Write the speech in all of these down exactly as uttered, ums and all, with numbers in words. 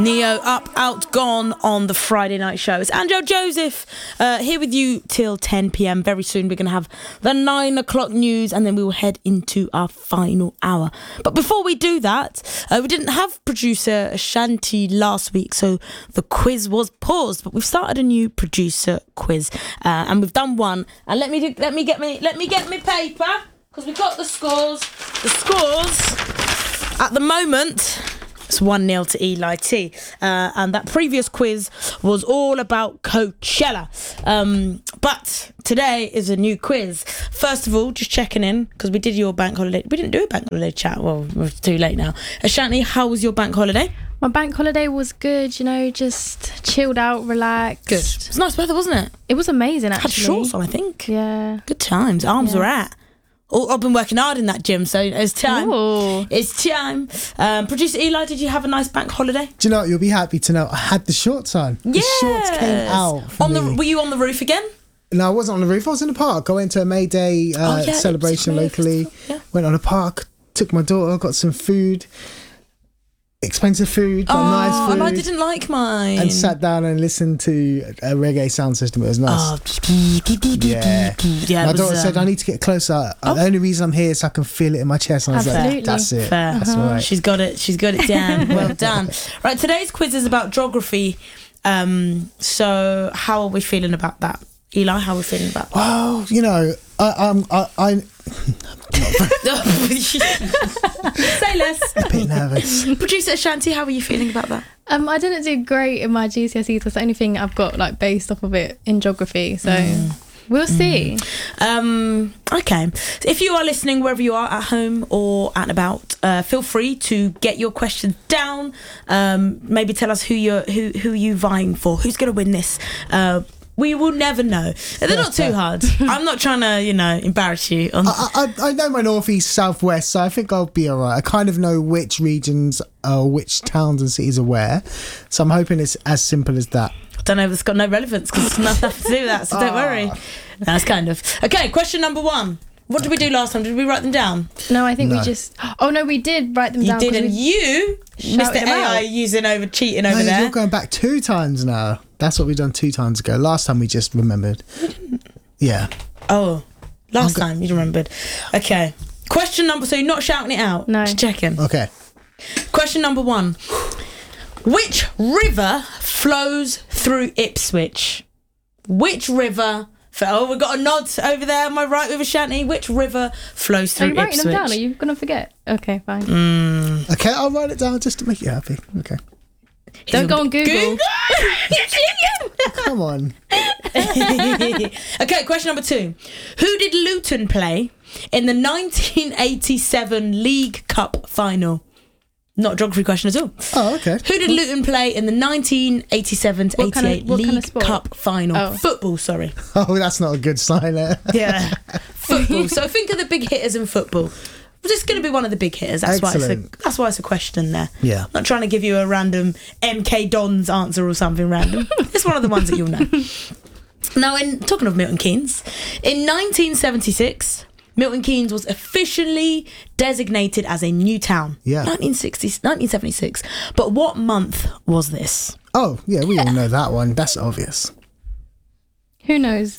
Neo, Up, Out, Gone on the Friday night show. It's Angel Joseph uh, here with you till ten p.m. Very soon we're going to have the nine o'clock news and then we will head into our final hour. But before we do that, uh, we didn't have producer Ashanti last week, so the quiz was paused. But we've started a new producer quiz uh, and we've done one. And let me do, let me get me let me get me paper because we've got the scores. The scores at the moment. It's one nil to Eli T. Uh, and that previous quiz was all about Coachella. Um, but today is a new quiz. First of all, just checking in, because we did your bank holiday. We didn't do a bank holiday chat. Well, it's too late now. Ashanti, how was your bank holiday? My bank holiday was good, you know, just chilled out, relaxed. Good. It was nice weather, wasn't it? It was amazing, actually. Had shorts on, I think. Yeah. Good times. Arms yes. were at. Oh, I've been working hard in that gym, so it's time. Ooh. It's time. Um, Producer Eli, did you have a nice bank holiday? Do you know what? You'll be happy to know I had the shorts on. The Yes. shorts came out. For on the me. Were you on the roof again? No, I wasn't on the roof. I was in the park. I went to a May Day uh, Oh, yeah, celebration it was a locally. festival, yeah. Went on a park, took my daughter, got some food, expensive food, got Oh, nice food. and I didn't like mine. And sat down and listened to a reggae sound system. It was nice. Oh, Yeah. yeah. My it was, daughter said, um, I need to get closer. Oh. The only reason I'm here is so I can feel it in my chest. And I was Absolutely. like, that's it. Fair. That's all right. She's got it. She's got it down. Well done. Right, today's quiz is about geography. Um, so how are we feeling about that? Eli, how are we feeling about that? Well, you know, I, um, I, I, Say less. a bit nervous. Producer Ashanti, how are you feeling about that? Um, I didn't do great in my G C S Es. That's the only thing I've got like based off of it in geography. So Mm. we'll see. Um, okay. If you are listening wherever you are, at home or out and about, uh, feel free to get your questions down. Um, maybe tell us who you're who who you vying for. Who's going to win this? Uh, we will never know. They're not too hard. I'm not trying to, you know, embarrass you. On I, I, I know my north, east, south, west, so I think I'll be all right. I kind of know which regions, uh, which towns and cities are where, so I'm hoping it's as simple as that. I don't know if it's got no relevance because it's nothing to do with that, so don't worry. That's kind of. Okay, question number one. What did we do last time? Did we write them down? No, I think No. we just. Oh no, we did write them You down. 'cause didn't. we- You, Mister Shouted A them I, out. using over, cheating over No, there. you're going back two times now. That's what we've done two times ago. Last time we just remembered. Yeah. Oh, last Okay. time you remembered. Okay. Question number. So you're not shouting it out. No. Just checking. Okay. Question number one. Which river flows through Ipswich? Which river? f- Oh, we've got a nod over there. Am I right with Ashanti? Which river flows Are through you writing Ipswich? them down? Are you gonna forget? Okay, fine. Mm. Okay, I'll write it down just to make you happy. Okay. Don't go on Google. You're cheating. Come on. Okay, question number two. Who did Luton play in the nineteen eighty-seven League Cup final? Not a geography question at all. Oh, okay. Who did Luton play in the nineteen eighty-seven to What kind of- eighty-eight what League kind of sport? Cup final? Oh. Football, sorry. Oh, that's not a good sign there. Yeah. Football. So think of the big hitters in football. This is going to be one of the big hitters. That's why it's a, Excellent. that's why it's a question there. Yeah. Not trying to give you a random M K Dons answer or something random. It's one of the ones that you'll know. Now, in talking of Milton Keynes, in nineteen seventy-six, Milton Keynes was officially designated as a new town. Yeah. nineteen sixty, nineteen seventy-six. But what month was this? Oh, yeah, we all know that one. That's obvious. Who knows?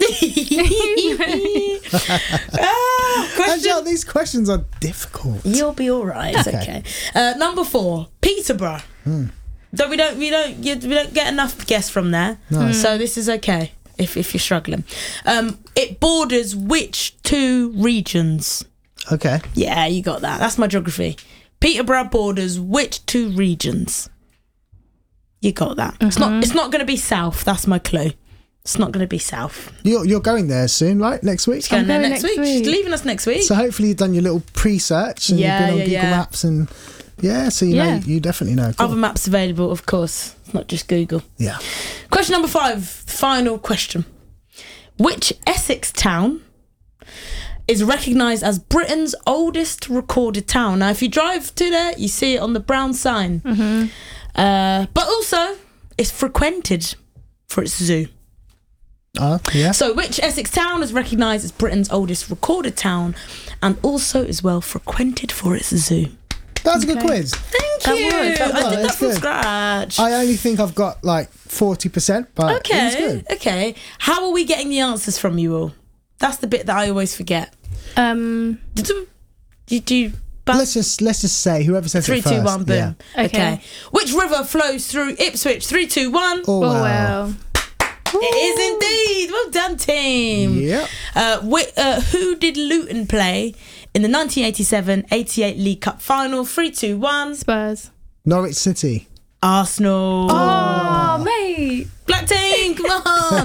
Ah, question. Angel, these questions are difficult. You'll be all right. It's Okay. okay. Uh, number four, Peterborough. Hmm. So we don't we don't you, we don't get enough guess from there. No. So this is okay if if you're struggling. Um, it borders which two regions? Okay. Yeah, you got that. That's my geography. Peterborough borders which two regions? You got that. It's not it's not going to be south. That's my clue. It's not going to be south. You're, you're going there soon, right? Next week? It's going I'm there going next, next week. She's week. leaving us next week. So hopefully you've done your little pre-search and Yeah, you've been on yeah, Google yeah. Maps and yeah, so you Yeah. know, you definitely know. Cool. Other maps available, of course. It's not just Google. Yeah. Question number five, final question. Which Essex town is recognised as Britain's oldest recorded town? Now, if you drive to there, you see it on the brown sign. Mm-hmm. Uh, but also, it's frequented for its zoo. Uh, yeah. So, which Essex town is recognised as Britain's oldest recorded town and also is well frequented for its zoo? That was a good Okay. quiz. Thank That you. was, that I was. did that It's from good. scratch. I only think I've got like forty percent, but it was okay. good. Okay. How are we getting the answers from you all? That's the bit that I always forget. Um, Did you, did you but Let's just let's just say whoever says Three, it first. two, one, boom. Yeah. Okay. Okay. Which river flows through Ipswich? Three, two, one. Oh, oh well. well. It is indeed. Well done, team. Yep. Uh, whi- uh, who did Luton play in the nineteen eighty-seven eighty-eight League Cup final? Three, two, one. Spurs. Norwich City. Arsenal. Oh, mate. Black team, come on.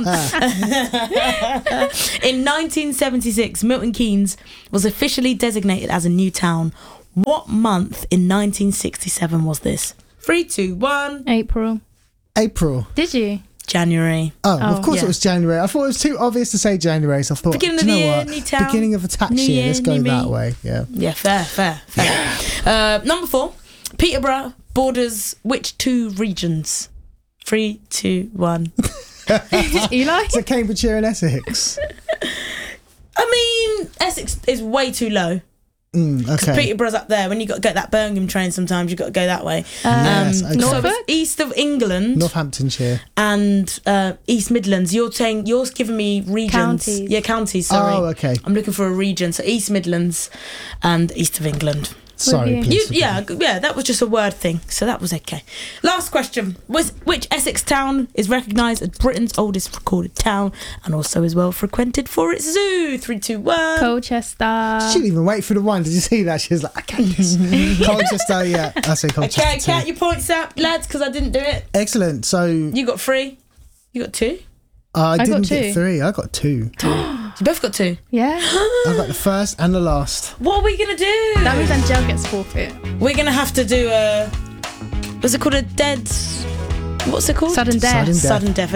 In nineteen seventy-six, Milton Keynes was officially designated as a new town. What month in nineteen sixty-seven was this? Three, two, one. April. April. Did you? January. Oh, Oh, of course yeah. it was January. I thought it was too obvious to say January, so I thought, Beginning do of you the know year, what? new town, Beginning of a tax new year. year, Let's go new that me. way. Yeah. Yeah, fair, fair, fair. uh, number four, Peterborough borders which two regions? Three, two, one. Eli? So Cambridgeshire and Essex. I mean, Essex is way too low. Mm, okay. Peterborough's up there. When you got to go that Birmingham train, sometimes you got to go that way. Yes, um, okay. So Norfolk? it's east of England Northamptonshire. and uh, East Midlands. You're saying you're giving me regions. Counties. Yeah, counties. Sorry. Oh, okay. I'm looking for a region. So East Midlands and east of England. Sorry, you? please. You, forgive yeah, me. g- yeah, that was just a word thing, so that was okay. Last question: Was which Essex town is recognised as Britain's oldest recorded town, and also is well frequented for its zoo? Three, two, one. Colchester. She didn't even wait for the one. Did you see that? She was like, I got this. Colchester, yeah. I say Colchester. Okay, too. count your points up, lads, because I didn't do it. Excellent. So You got three. You got two. uh, I got didn't two. get three. I got two. You both got two. Yeah. I got the first and the last. What are we gonna do? That means Angel gets forfeit. We're gonna have to do a. What's it called? A dead. What's it called? Sudden death. Sudden death. Sudden death.